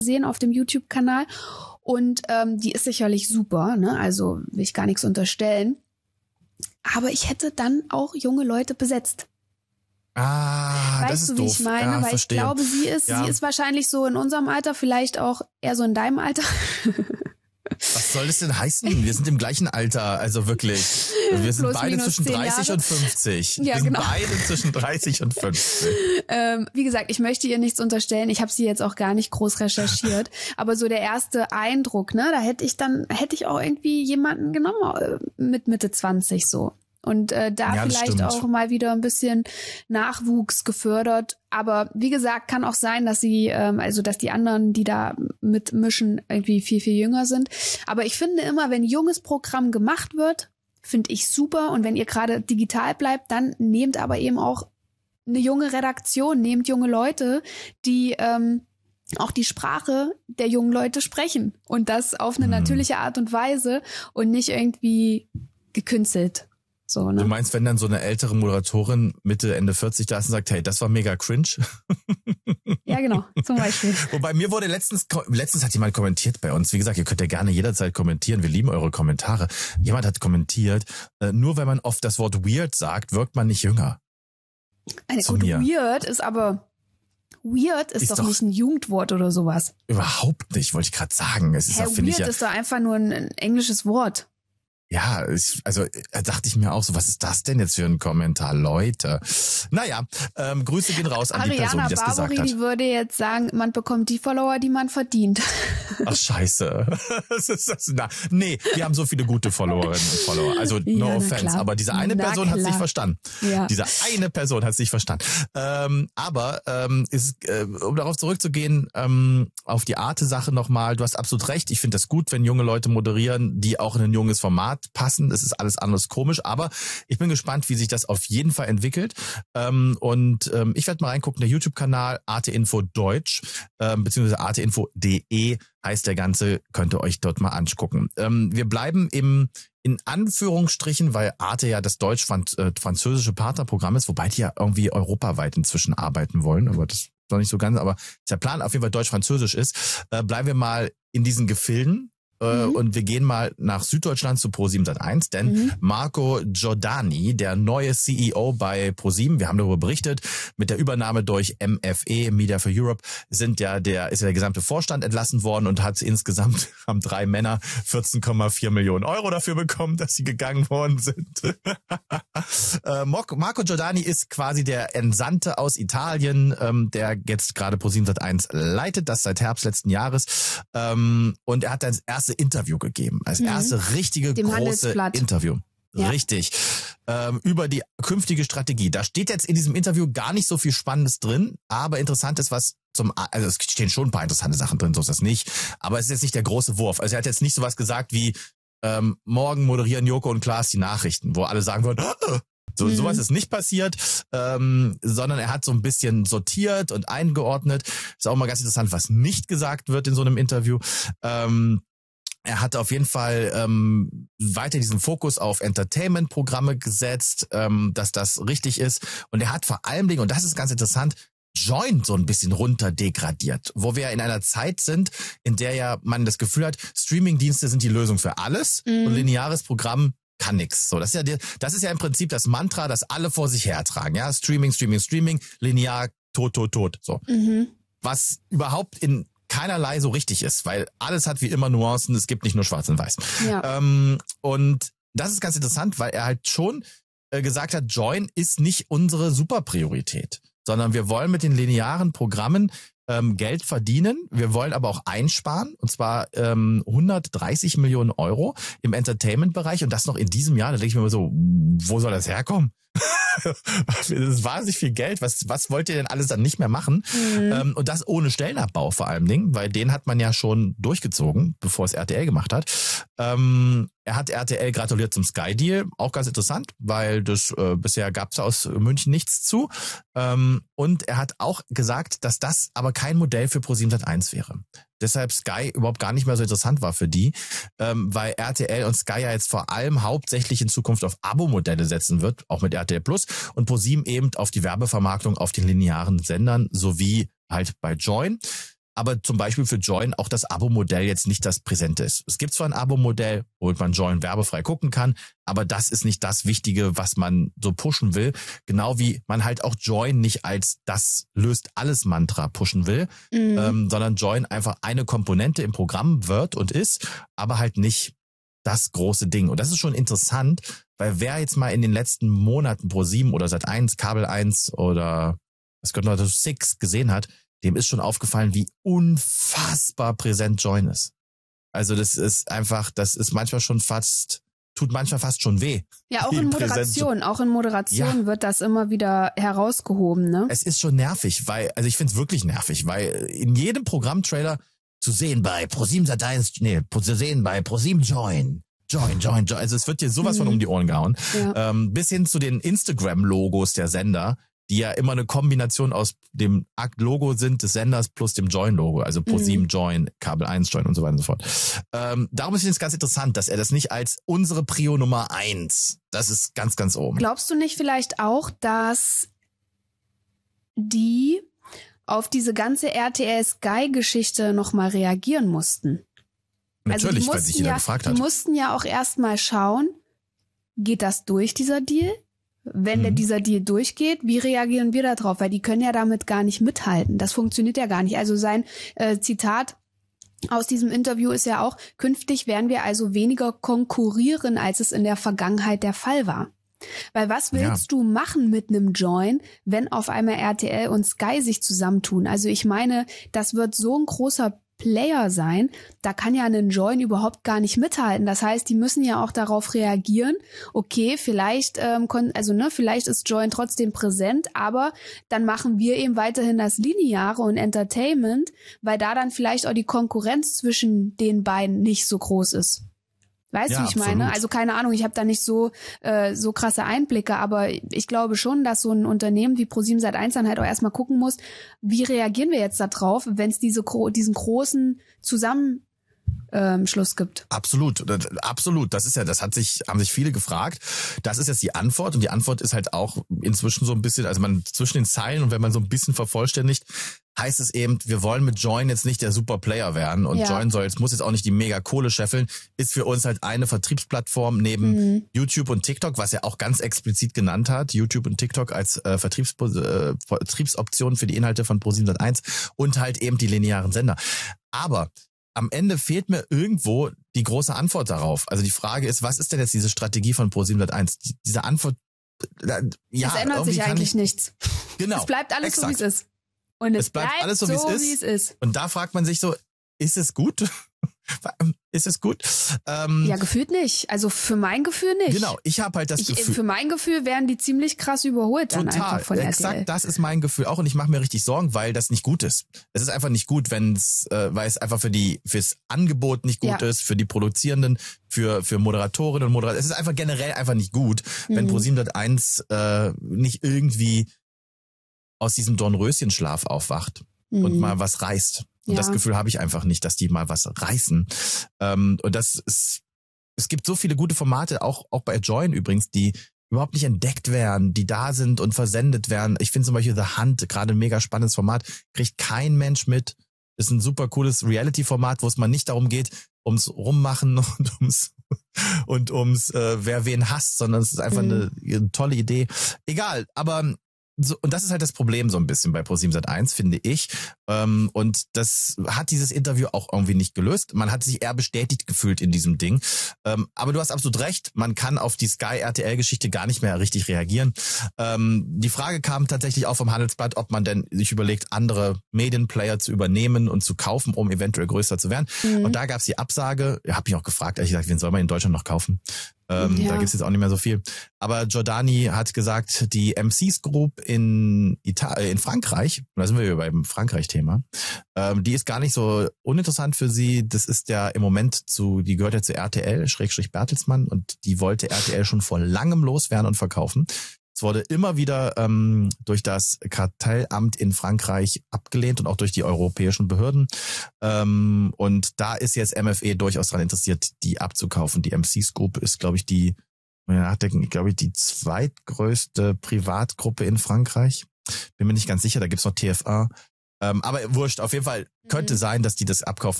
sehen auf dem YouTube-Kanal und die ist sicherlich super, ne? Also will ich gar nichts unterstellen. Aber ich hätte dann auch junge Leute besetzt. Das ist doof. Weißt du, wie ich meine? Ja, weil verstehe. Ich glaube, sie ist wahrscheinlich so in unserem Alter, vielleicht auch eher so in deinem Alter. Was soll das denn heißen? Wir sind im gleichen Alter, also wirklich. Wir sind Plus, beide minus zwischen 30 Jahre. und 50. Ja, wir sind genau. beide zwischen 30 und 50. Wie gesagt, ich möchte ihr nichts unterstellen. Ich habe sie jetzt auch gar nicht groß recherchiert. Aber so der erste Eindruck, ne, da hätte ich auch irgendwie jemanden genommen mit Mitte 20 so. Und da vielleicht stimmt. auch mal wieder ein bisschen Nachwuchs gefördert. Aber wie gesagt, kann auch sein, dass dass die anderen, die da mitmischen, irgendwie viel, viel jünger sind. Aber ich finde immer, wenn junges Programm gemacht wird, finde ich super. Und wenn ihr gerade digital bleibt, dann nehmt aber eben auch eine junge Redaktion, nehmt junge Leute, die auch die Sprache der jungen Leute sprechen. Und das auf eine natürliche Art und Weise und nicht irgendwie gekünstelt. So, ne? Du meinst, wenn dann so eine ältere Moderatorin Mitte, Ende 40 da ist und sagt, hey, das war mega cringe? Ja, genau, zum Beispiel. Wobei mir wurde letztens hat jemand kommentiert bei uns. Wie gesagt, ihr könnt ja gerne jederzeit kommentieren. Wir lieben eure Kommentare. Jemand hat kommentiert, nur wenn man oft das Wort weird sagt, wirkt man nicht jünger. Weird ist doch nicht ein Jugendwort oder sowas. Überhaupt nicht, wollte ich gerade sagen. Es ist weird ist doch einfach nur ein englisches Wort. Ja, dachte ich mir auch so, was ist das denn jetzt für ein Kommentar, Leute? Naja, Grüße gehen raus an die Person, die das gesagt hat. Die würde jetzt sagen, man bekommt die Follower, die man verdient. Ach, scheiße. Nee, wir haben so viele gute Followerinnen und Follower. Also, no offense. Aber diese eine Person hat es nicht verstanden. Ja. Diese eine Person hat es nicht verstanden. Um darauf zurückzugehen, auf die Arte-Sache nochmal, du hast absolut recht. Ich finde das gut, wenn junge Leute moderieren, die auch in ein junges Format passen. Das ist alles anderes komisch, aber ich bin gespannt, wie sich das auf jeden Fall entwickelt. Ich werde mal reingucken, der YouTube-Kanal Arte Info Deutsch, beziehungsweise arteinfo.de heißt der Ganze, könnt ihr euch dort mal angucken. Wir bleiben in Anführungsstrichen, weil Arte ja das deutsch-französische Partnerprogramm ist, wobei die ja irgendwie europaweit inzwischen arbeiten wollen, aber das ist noch nicht so ganz, aber der Plan auf jeden Fall deutsch-französisch ist, bleiben wir mal in diesen Gefilden. Und wir gehen mal nach Süddeutschland zu ProSieben Sat.1, denn Marco Giordani, der neue CEO bei ProSieben, wir haben darüber berichtet, mit der Übernahme durch MFE, Media for Europe, ist ja der gesamte Vorstand entlassen worden und haben 3 Männer 14,4 Millionen Euro dafür bekommen, dass sie gegangen worden sind. Marco Giordani ist quasi der Entsandte aus Italien, der jetzt gerade ProSieben Sat.1 leitet, das seit Herbst letzten Jahres. Und er hat das erste Interview gegeben, als erste richtige große Interview. Ja. Richtig. Über die künftige Strategie. Da steht jetzt in diesem Interview gar nicht so viel Spannendes drin, aber interessant ist also es stehen schon ein paar interessante Sachen drin, so ist das nicht, aber es ist jetzt nicht der große Wurf. Also er hat jetzt nicht sowas gesagt wie, morgen moderieren Joko und Klaas die Nachrichten, wo alle sagen würden, sowas ist nicht passiert, sondern er hat so ein bisschen sortiert und eingeordnet. Ist auch mal ganz interessant, was nicht gesagt wird in so einem Interview. Er hat auf jeden Fall weiter diesen Fokus auf Entertainment-Programme gesetzt, dass das richtig ist. Und er hat vor allem, und das ist ganz interessant, Join so ein bisschen runter degradiert, wo wir in einer Zeit sind, in der ja man das Gefühl hat, Streaming-Dienste sind die Lösung für alles und lineares Programm kann nix. So, das ist ja im Prinzip das Mantra, das alle vor sich hertragen. Ja, Streaming, linear, tot. So. Was überhaupt in keinerlei so richtig ist, weil alles hat wie immer Nuancen, es gibt nicht nur schwarz und weiß. Ja. Und das ist ganz interessant, weil er halt schon gesagt hat, Join ist nicht unsere Superpriorität, sondern wir wollen mit den linearen Programmen Geld verdienen, wir wollen aber auch einsparen, und zwar 130 Millionen Euro im Entertainment-Bereich, und das noch in diesem Jahr. Da denke ich mir immer so, wo soll das herkommen? Das ist wahnsinnig viel Geld. Was wollt ihr denn alles dann nicht mehr machen? Und das ohne Stellenabbau vor allem Dingen, weil den hat man ja schon durchgezogen, bevor es RTL gemacht hat. Er hat RTL gratuliert zum Sky-Deal, auch ganz interessant, weil das bisher gab es aus München nichts zu. Und er hat auch gesagt, dass das aber kein Modell für ProSieben Sat.1 wäre. Deshalb Sky überhaupt gar nicht mehr so interessant war für die, weil RTL und Sky ja jetzt vor allem hauptsächlich in Zukunft auf Abo-Modelle setzen wird, auch mit RTL Plus, und ProSieben eben auf die Werbevermarktung auf den linearen Sendern sowie halt bei Join. aber zum Beispiel für Joyn auch das Abo-Modell jetzt nicht das Präsente ist. Es gibt zwar ein Abo-Modell, womit man Joyn werbefrei gucken kann, aber das ist nicht das Wichtige, was man so pushen will. Genau wie man halt auch Joyn nicht als das löst alles Mantra pushen will, sondern Joyn einfach eine Komponente im Programm wird und ist, aber halt nicht das große Ding. Und das ist schon interessant, weil wer jetzt mal in den letzten Monaten Pro7 oder Sat.1, Kabel 1 oder was könnte man das Six gesehen hat, dem ist schon aufgefallen, wie unfassbar präsent Joyn ist. Also das ist manchmal schon tut manchmal fast schon weh. Ja, auch in Moderation wird das immer wieder herausgehoben, ne? Es ist schon nervig, also ich finde es wirklich nervig, weil in jedem Programmtrailer zu sehen bei Pro7 Sat.1, zu sehen bei Pro7 Joyn. Also es wird dir sowas von um die Ohren gehauen. Ja. Bis hin zu den Instagram-Logos der Sender, die ja immer eine Kombination aus dem Logo sind des Senders plus dem Joyn-Logo, also Pro7 Joyn, Kabel 1 Joyn und so weiter und so fort. Darum ist es ganz interessant, dass er das nicht als unsere Prio Nummer 1, das ist ganz, ganz oben. Glaubst du nicht vielleicht auch, dass die auf diese ganze RTL-Sky-Geschichte nochmal reagieren mussten? Natürlich, weil sich jeder gefragt hat. Die mussten ja auch erstmal schauen, geht das durch, dieser Deal? Wenn dieser Deal durchgeht, wie reagieren wir da drauf? Weil die können ja damit gar nicht mithalten. Das funktioniert ja gar nicht. Also sein Zitat aus diesem Interview ist ja auch, künftig werden wir also weniger konkurrieren, als es in der Vergangenheit der Fall war. Weil was willst du machen mit einem Joyn, wenn auf einmal RTL und Sky sich zusammentun? Also ich meine, das wird so ein großer Player sein, da kann ja ein Joyn überhaupt gar nicht mithalten. Das heißt, die müssen ja auch darauf reagieren, okay, vielleicht vielleicht ist Joyn trotzdem präsent, aber dann machen wir eben weiterhin das Lineare und Entertainment, weil da dann vielleicht auch die Konkurrenz zwischen den beiden nicht so groß ist. Weißt du, wie ich meine? Also keine Ahnung, ich habe da nicht so krasse Einblicke, aber ich glaube schon, dass so ein Unternehmen wie Pro7 Sat.1 dann halt auch erstmal gucken muss, wie reagieren wir jetzt da drauf, wenn es diesen großen Zusammenschluss gibt. Absolut. Das ist ja, haben sich viele gefragt. Das ist jetzt die Antwort und die Antwort ist halt auch inzwischen so ein bisschen, also man zwischen den Zeilen und wenn man so ein bisschen vervollständigt, heißt es eben, wir wollen mit Joyn jetzt nicht der Super-Player werden und Joyn muss jetzt auch nicht die mega Kohle scheffeln, ist für uns halt eine Vertriebsplattform neben YouTube und TikTok, was er auch ganz explizit genannt hat, YouTube und TikTok als Vertriebsoption für die Inhalte von Pro7 Sat.1 und halt eben die linearen Sender. Aber am Ende fehlt mir irgendwo die große Antwort darauf. Also die Frage ist, was ist denn jetzt diese Strategie von Pro7 Sat.1? Diese Antwort, es ändert sich eigentlich nichts. Genau. Es bleibt alles so, wie es ist. Und es bleibt alles so, wie es ist. Und da fragt man sich so, ist es gut? Ist es gut? Ja, gefühlt nicht. Also für mein Gefühl nicht. Genau, ich habe halt das Gefühl. Für mein Gefühl werden die ziemlich krass überholt dann einfach von RTL. Exakt, das ist mein Gefühl auch und ich mache mir richtig Sorgen, weil das nicht gut ist. Es ist einfach nicht gut, weil es einfach fürs Angebot nicht gut ist, für die Produzierenden, für Moderatorinnen und Moderatoren. Es ist einfach generell einfach nicht gut, wenn Pro7 Sat.1 nicht irgendwie aus diesem Dornröschenschlaf aufwacht und mal was reißt. Und das Gefühl habe ich einfach nicht, dass die mal was reißen. Und es gibt so viele gute Formate, auch bei Joyn übrigens, die überhaupt nicht entdeckt werden, die da sind und versendet werden. Ich finde zum Beispiel The Hunt, gerade ein mega spannendes Format, kriegt kein Mensch mit. Ist ein super cooles Reality-Format, wo es mal nicht darum geht, ums Rummachen und ums wer wen hasst, sondern es ist einfach eine tolle Idee. Egal, aber so, und das ist halt das Problem so ein bisschen bei Pro7 Sat.1, finde ich. Und das hat dieses Interview auch irgendwie nicht gelöst. Man hat sich eher bestätigt gefühlt in diesem Ding. Aber du hast absolut recht, man kann auf die Sky-RTL-Geschichte gar nicht mehr richtig reagieren. Die Frage kam tatsächlich auch vom Handelsblatt, ob man denn sich überlegt, andere Medienplayer zu übernehmen und zu kaufen, um eventuell größer zu werden. Und da gab es die Absage. Ich habe mich auch gefragt, ehrlich gesagt, wen soll man in Deutschland noch kaufen? Da gibt's jetzt auch nicht mehr so viel. Aber Giordani hat gesagt, die MCs Group in Frankreich, da sind wir wieder beim Frankreich-Thema, die ist gar nicht so uninteressant für sie. Das ist ja im Moment die gehört ja zu RTL, / Bertelsmann, und die wollte RTL schon vor langem loswerden und verkaufen. Es wurde immer wieder durch das Kartellamt in Frankreich abgelehnt und auch durch die europäischen Behörden. Und da ist jetzt MFE durchaus daran interessiert, die abzukaufen. Die MCs Group ist, glaube ich, die zweitgrößte Privatgruppe in Frankreich. Bin mir nicht ganz sicher, da gibt's noch TF1. Aber wurscht, auf jeden Fall könnte sein, dass die das abkaufen.